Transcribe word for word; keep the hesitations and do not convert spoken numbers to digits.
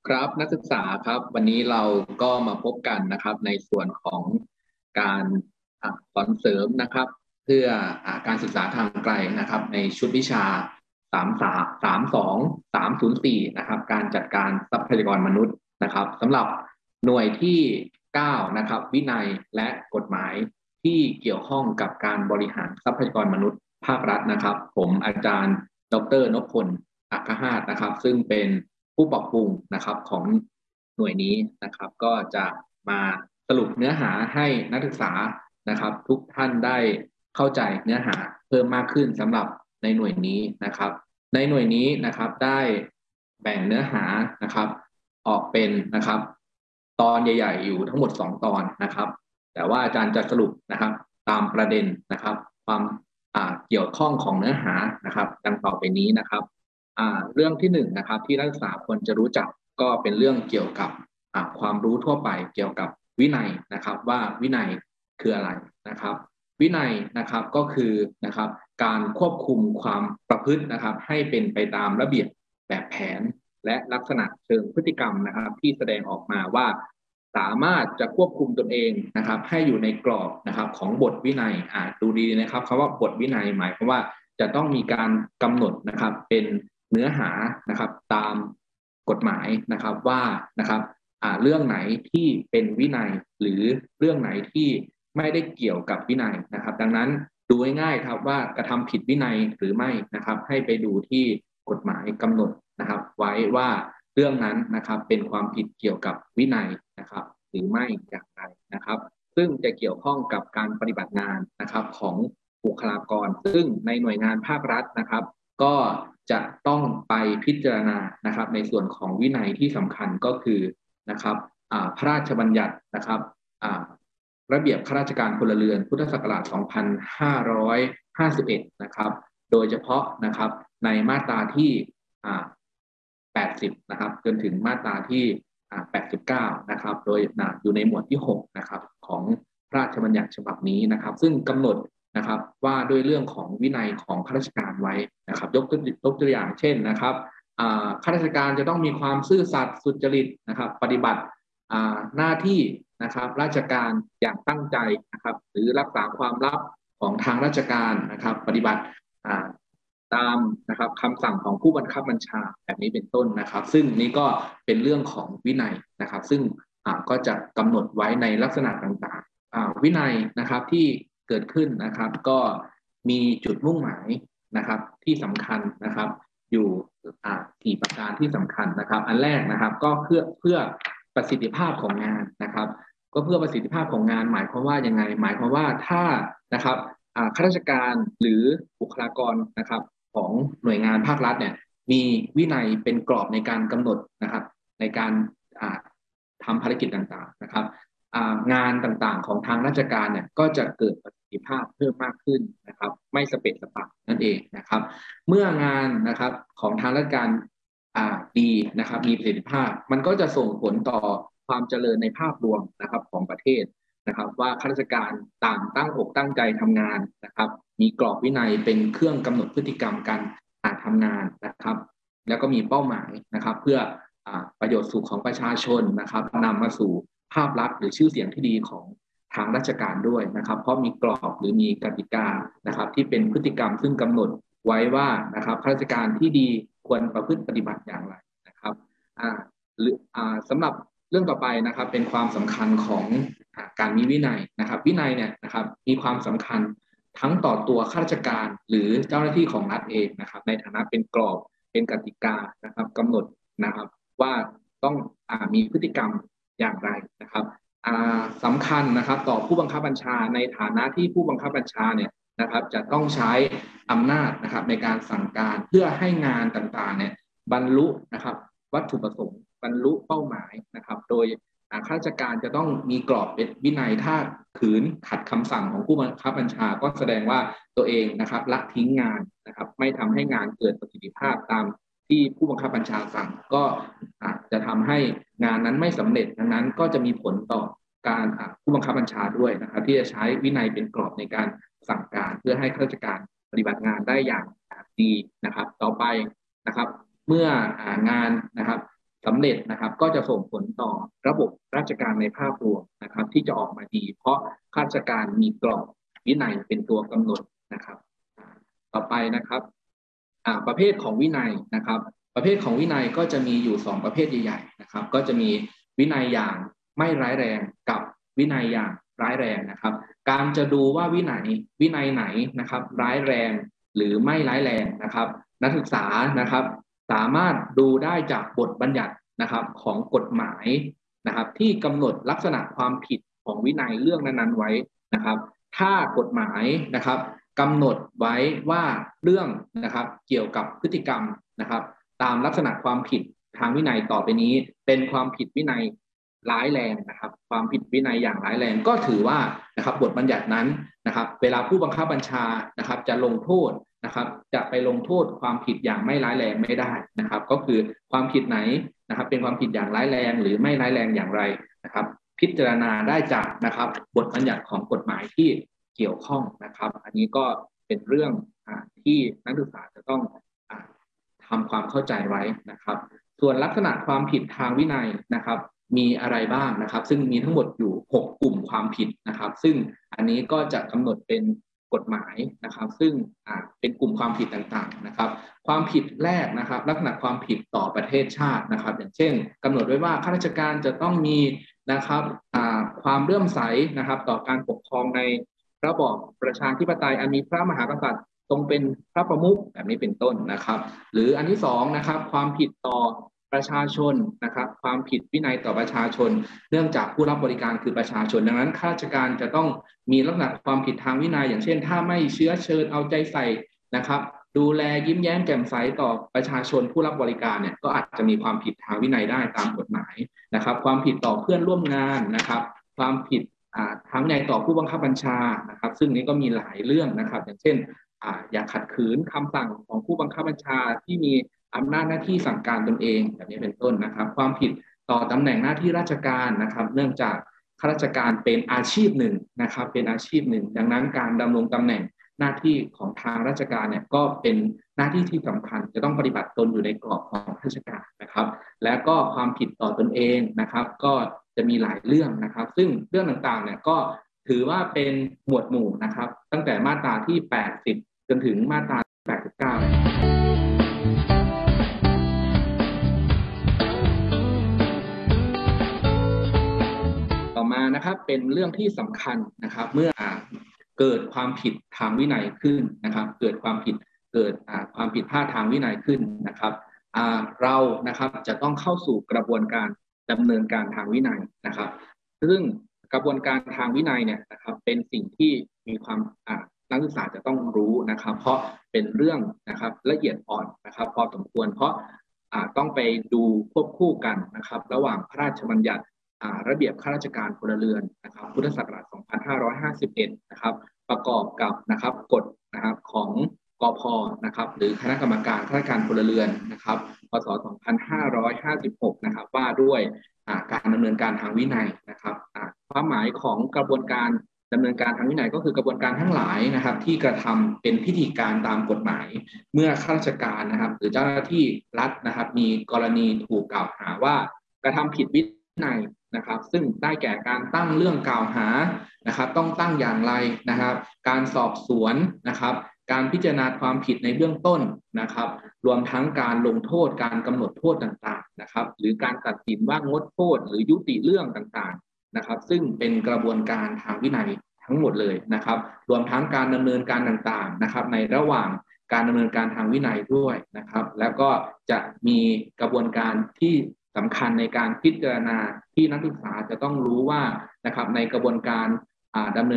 ครับนักศึกษาครับวันนี้เราก็มาพบกันนะครับในส่วนของการอ่ะสอนเสริมนะครับเพื่ออ่ะการศึกษาทางไกลนะครับในชุดวิชาสามสาสามสองสามศูนย์สี่นะครับการจัดการทรัพยากรมนุษย์นะครับสำหรับหน่วยที่เก้านะครับวินัยและกฎหมายที่เกี่ยวข้องกับการบริหารทรัพยากรมนุษย์ภาครัฐนะครับผมอาจารย์ดรนพพลอัครหาสนะครับซึ่งเป็นผู้ปรับปรุงนะครับของหน่วยนี้นะครับก็จะมาสรุปเนื้อหาให้นักศึกษานะครับทุกท่านได้เข้าใจเนื้อหาเพิ่มมากขึ้นสำหรับในหน่วยนี้นะครับในหน่วยนี้นะครับได้แบ่งเนื้อหานะครับออกเป็นนะครับตอนใหญ่ๆอยู่ทั้งหมดสองตอนนะครับแต่ว่าอาจารย์จะสรุปนะครับตามประเด็นนะครับความเกี่ยวข้องของเนื้อหานะครับดังต่อไปนี้นะครับ อ่าเรื่องที่หนึ่งนะครับที่นักศึกษาควรจะรู้จักก็เป็นเรื่องเกี่ยวกับอ่าความรู้ทั่วไปเกี่ยวกับวินัยนะครับว่าวินัยคืออะไรนะครับวินัยนะครับก็คือนะครับการควบคุมความประพฤตินะครับให้เป็นไปตามระเบียบแบบแผนและลักษณะเชิงพฤติกรรมนะครับที่แสดงออกมาว่าสามารถจะควบคุมตนเองนะครับให้อยู่ในกรอบนะครับของบทวินัยอ่าดูดีนะครับคำว่าบทวินัยหมายความว่าจะต้องมีการกำหนดนะครับเป็นเนื้อหานะครับตามกฎหมายนะครับว่านะครับเรื่องไหนที่เป็นวินัยหรือเรื่องไหนที่ไม่ได้เกี่ยวกับวินัยนะครับดังนั้นดูง่ายๆครับว่ากระทำผิดวินัยหรือไม่นะครับให้ไปดูที่กฎหมายกำหนดนะครับไว้ว่าเรื่องนั้นนะครับเป็นความผิดเกี่ยวกับวินัยนะครับหรือไม่อย่างไรนะครับซึ่งจะเกี่ยวข้องกับการปฏิบัติงานนะครับของบุคลากรซึ่งในหน่วยงานภาครัฐนะครับก็จะต้องไปพิจารณานะครับในส่วนของวินัยที่สำคัญก็คือนะครับพระราชบัญญัตินะครับระเบียบข้าราชการพลเรือนพุทธศักราชสองพันห้าร้อยห้าสิบเอ็ดนะครับโดยเฉพาะนะครับในมาตราที่แปดสิบนะครับจนถึงมาตราที่แปดสิบเก้านะครับโดยอยู่ในหมวดที่หกนะครับของพระราชบัญญัติฉบับนี้นะครับซึ่งกำหนดนะครับว่าด้วยเรื่องของวินัยของข้าราชการไว้นะครับยกตัวยกตัวอย่างเช่นนะครับข้าราชการจะต้องมีความซื่อสัตย์สุจริตนะครับปฏิบัติหน้าที่นะครับราชการอย่างตั้งใจนะครับหรือรักษาความลับของทางราชการนะครับปฏิบัติตามนะครับคำสั่งของผู้บังคับบัญชาแบบนี้เป็นต้นนะครับซึ่งนี้ก็เป็นเรื่องของวินัยนะครับซึ่งก็จะกำหนดไว้ในลักษณะต่างๆวินัยนะครับที่เกิดขึ้นนะครับก็มีจุดมุ่งหมายนะครับที่สำคัญนะครับอยู่สี่ประการที่สำคัญนะครับอันแรกนะครับก็เพื่อเพื่อประสิทธิภาพของงานนะครับก็เพื่อประสิทธิภาพของงานหมายความว่ายังไงหมายความว่าถ้านะครับข้าราชการหรือบุคลากรนะครับของหน่วยงานภาครัฐเนี่ยมีวินัยเป็นกรอบในการกำหนดนะครับในการทำภารกิจต่างๆนะครับงานต่างๆของทางราชการเนี่ยก็จะเกิดประสิทธิภาพเพิ่มมากขึ้นนะครับไม่สเปะสปะนั่นเองนะครับเมื่องานนะครับของทางราชการดีนะครับมีประสิทธิภาพมันก็จะส่งผลต่อความเจริญในภาพรวมนะครับของประเทศนะครับว่าข้าราชการต่างตั้งอกตั้งใจทำงานนะครับมีกรอบวินัยเป็นเครื่องกำหนดพฤติกรรมการทำงานนะครับแล้วก็มีเป้าหมายนะครับเพื่อประโยชน์สุขของประชาชนนะครับนำมาสู่ภาพลักษณ์หรือชื่อเสียงที่ดีของทางราชการด้วยนะครับเพราะมีกรอบหรือมีกติกานะครับที่เป็นพฤติกรรมซึ่งกำหนดไว้ว่านะครับข้าราชการที่ดีควรประพฤติปฏิบัติอย่างไรนะครับหรือสำหรับเรื่องต่อไปนะครับเป็นความสำคัญของการมีวินัยนะครับวินัยเนี่ยนะครับมีความสำคัญทั้งต่อตัวข้าราชการหรือเจ้าหน้าที่ของรัฐเองนะครับในฐานะเป็นกรอบเป็นกติกานะครับกำหนดนะครับว่าต้องอมีพฤติกรรมอย่างไรนะครับสำคัญนะครับต่อผู้บังคับบัญชาในฐานะที่ผู้บังคับบัญชาเนี่ยนะครับจะต้องใช้อำนาจนะครับในการสั่งการเพื่อให้งานต่างๆเนี่ยบรรลุนะครับวัตถุประสงค์บรรลุเป้าหมายนะครับโดยข้าราชการจะต้องมีกรอบเป็นวินัยถ้าขืนขัดคำสั่งของผู้บังคับบัญชาก็แสดงว่าตัวเองนะครับละทิ้งงานนะครับไม่ทำให้งานเกิดประสิทธิภาพตามที่ผู้บังคับบัญชาสั่งก็อาจจะทำให้งานนั้นไม่สำเร็จดังนั้นก็จะมีผลต่อการผู้บังคับบัญชาด้วยนะครับที่จะใช้วินัยเป็นกรอบในการสั่งการเพื่อให้ข้าราชการปฏิบัติงานได้อย่างดีนะครับต่อไปนะครับเมื่องานนะครับสำเร็จนะครับก็จะส่งผลต่อระบบราชการในภาพรวมนะครับที่จะออกมาดีเพราะข้าราชการมีกรอบวินัยเป็นตัวกำหนดนะครับต่อไปนะครับประเภทของวินัยนะครับประเภทของวินัยก็จะมีอยู่สองประเภทใหญ่ๆนะครับก็จะมีวินัยอย่างไม่ร้ายแรงกับวินัยอย่างร้ายแรงนะครับการจะดูว่าวินัยวินัยไหนนะครับร้ายแรงหรือไม่ร้ายแรงนะครับนักศึกษานะครับสามารถดูได้จากบทบัญญัตินะครับของกฎหมายนะครับที่กำหนดลักษณะความผิดของวินัยเรื่องนั้นๆไว้นะครับถ้ากฎหมายนะครับกำหนดไว้ว่าเรื่องนะครับเกี่ยวกับพฤติกรรมนะครับตามลักษณะความผิดทางวินัยต่อไปนี้เป็นความผิดวินัยร้ายแรงนะครับความผิดวินัยอย่างร้ายแรงก็ถือว่านะครับบทบัญญัตินั้นนะครับเวลาผู้บังคับบัญชานะครับจะลงโทษนะครับจะไปลงโทษความผิดอย่างไม่ร้ายแรงไม่ได้นะครับก็คือความผิดไหนนะครับเป็นความผิดอย่างร้ายแรงหรือไม่ร้ายแรงอย่างไรนะครับพิจารณาได้จากนะครับบทบัญญัติของกฎหมายที่เกี่ยวข้องนะครับอันนี้ก็เป็นเรื่องที่นักศึกษาจะต้องทำความเข้าใจไว้นะครับส่วนลักษณะความผิดทางวินัยนะครับมีอะไรบ้างนะครับซึ่งมีทั้งหมดอยู่หกกลุ่มความผิดนะครับซึ่งอันนี้ก็จะกำหนดเป็นกฎหมายนะครับซึ่งเป็นกลุ่มความผิดต่างๆนะครับความผิดแรกนะครับลักษณะความผิดต่อประเทศชาตินะครับอย่างเช่นกำหนดไว้ว่าข้าราชการจะต้องมีนะครับความเลื่อมใสนะครับต่อการปกครองในระบอบประชาธิปไตยอันมีพระมหากษัตริย์ทรงเป็นพระประมุขแบบนี้เป็นต้นนะครับหรืออันที่สองนะครับความผิดต่อประชาชนนะครับความผิดวินัยต่อประชาชนเนื่องจากผู้รับบริการคือประชาชนดังนั้นข้าราชการจะต้องมีลักษณะความผิดทางวินัยอย่างเช่นถ้าไม่เชื้อเชิญเอาใจใส่นะครับดูแลยิ้มแย้มแจ่มใสต่อประชาชนผู้รับบริการเนี่ยก็อาจจะมีความผิดทางวินัยได้ตามกฎหมายนะครับความผิดต่อเพื่อนร่วมงานนะครับความผิดทางวินัยต่อผู้บังคับบัญชานะครับซึ่งนี้ก็มีหลายเรื่องนะครับอย่างเช่นอย่าขัดขืนคำสั่งของผู้บังคับบัญชาที่มีอำนาจหน้าที่สั่งการตนเองแบบนี้เป็นต้นนะครับความผิดต่อตำแหน่งหน้าที่ราชการนะครับเนื่องจากข้าราชการเป็นอาชีพหนึ่งนะครับเป็นอาชีพหนึ่งดังนั้นการดำรงตำแหน่งหน้าที่ของทางราชการเนี่ยก็เป็นหน้าที่ที่สำคัญจะต้องปฏิบัติตนอยู่ในกรอบของราชการนะครับและก็ความผิดต่อตนเองนะครับก็จะมีหลายเรื่องนะครับซึ่งเรื่องต่างๆเนี่ยก็ถือว่าเป็นหมวดหมู่นะครับตั้งแต่มาตราที่แปดสิบจนถึงมาตราแปดสิบเก้ามานะครับเป็นเรื่องที่สำคัญนะครับเมื่อเกิดความผิดทางวินัยขึ้นนะครับเกิดความผิดเกิดความผิดพลาดทางวินัยขึ้นนะครับเรานะครับจะต้องเข้าสู่กระบวนการดำเนินการทางวินัยนะครับซึ่งกระบวนการทางวินัยเนี่ยนะครับเป็นสิ่งที่มีความนักศึกษาจะต้องรู้นะครับเพราะเป็นเรื่องนะครับละเอียดอ่อนนะครับพอสมควรเพราะต้องไปดูควบคู่กันนะครับระหว่างพระราชบัญญัติระเบียบข้าราชการพลเรือนนะครับพุทธศักราชสองพันห้าร้อยห้าสิบเอ็ดนะครับประกอบกับนะครับกฎนะครับของกพ.นะครับหรือคณะกรรมการข้าราชการพลเรือนนะครับพ.ศ. สองพันห้าร้อยห้าสิบหกนะครับว่าด้วยการดำเนินการทางวินัยนะครับความหมายของกระบวนการดำเนินการทางวินัยก็คือกระบวนการทั้งหลายนะครับที่กระทำเป็นพิธีการตามกฎหมายเมื่อข้าราชการนะครับหรือเจ้าหน้าที่รัฐนะครับมีกรณีถูกกล่าวหาว่ากระทำผิดวินัยนะครับซึ่งได้แก่การตั้งเรื่องกล่าวหานะครับต้องตั้งอย่างไรนะครับการสอบสวนนะครับการพิจารณาความผิดในเบื้องต้นนะครับรวมทั้งการลงโทษการกำหนดโทษต่างๆนะครับหรือการตัดสินว่างดโทษหรือยุติเรื่องต่างๆนะครับซึ่งเป็นกระบวนการทางวินัยทั้งหมดเลยนะครับรวมทั้งการดำเนินการต่างๆนะครับในระหว่างการดำเนินการทางวินัยด้วยนะครับแล้วก็จะมีกระบวนการที่สำคัญในการพิจารณาที่นักศึกษาจะต้องรู้ว่านะครับในกระบวนการดำเนิน